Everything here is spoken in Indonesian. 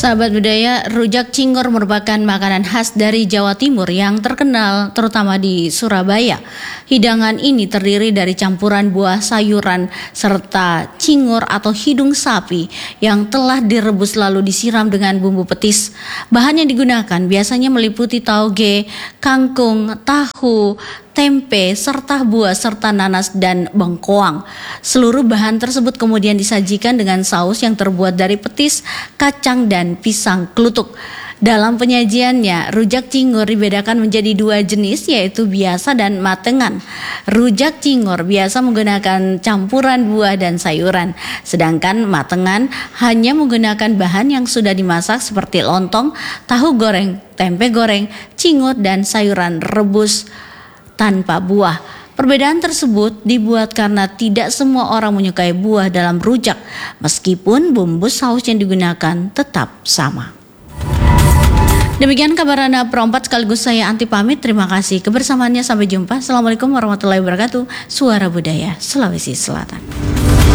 Sahabat budaya, rujak cingur merupakan makanan khas dari Jawa Timur yang terkenal terutama di Surabaya. Hidangan ini terdiri dari campuran buah sayuran serta cingur atau hidung sapi yang telah direbus lalu disiram dengan bumbu petis. Bahan yang digunakan biasanya meliputi tauge, kangkung, tahu, tempe, serta buah serta nanas dan bengkoang. Seluruh bahan tersebut kemudian disajikan dengan saus yang terbuat dari petis, kacang, dan pisang klutuk. Dalam penyajiannya, rujak cingur dibedakan menjadi dua jenis, yaitu biasa dan matengan. Rujak cingur biasa menggunakan campuran buah dan sayuran, sedangkan matengan hanya menggunakan bahan yang sudah dimasak seperti lontong, tahu goreng, tempe goreng, cingur, dan sayuran rebus tanpa buah. Perbedaan tersebut dibuat karena tidak semua orang menyukai buah dalam rujak, meskipun bumbu saus yang digunakan tetap sama. Demikian kabar Anda Pro 4 sekaligus saya Anti pamit. Terima kasih kebersamaannya, sampai jumpa. Assalamualaikum warahmatullahi wabarakatuh. Suara Budaya Sulawesi Selatan.